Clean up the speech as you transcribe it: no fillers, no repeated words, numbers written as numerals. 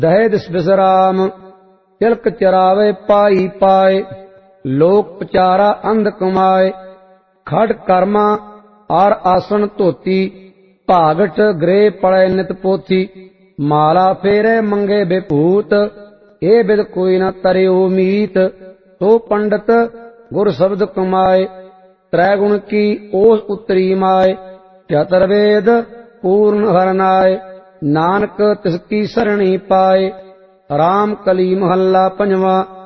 ਦਹੇ ਦਿਸ ਬਿਸਰਾਮ ਤਿਲਕ ਚਰਾਵੇ ਪਾਈ ਪਾਏ। ਲੋਕ ਪਚਾਰਾ ਅੰਧ ਕਮਾਏ। ਖੜ ਕਰਮਾ ਆਰ ਆਸਣ ਧੋਤੀ। ਭਾਗਠ ਗ੍ਰਹਿ ਪੜੈ ਨਿਤ ਪੋਥੀ। ਮਾਲਾ ਫੇਰੇ ਮੰਗੇ ਬੇਭੂਤ। ਇਹ ਬਿਦ ਕੋਈ ਨ ਤਰਿਓ ਮੀਤ। ਸੋ ਪੰਡਤ ਗੁਰ ਸ਼ਬਦ ਕਮਾਏ। ਤ੍ਰੈ ਗੁਣ ਕੀ ਓਸ ਉਤਰੀ ਮਾਏ। ਚਤੁਰਵੇਦ ਪੂਰਨ ਹਰਨਾਏ। ਨਾਨਕ ਤਿਸ ਕੀ ਸਰਣੀ ਪਾਏ। ਰਾਮ ਕਲੀ ਮਹੱਲਾ ਪੰਜਵਾਂ।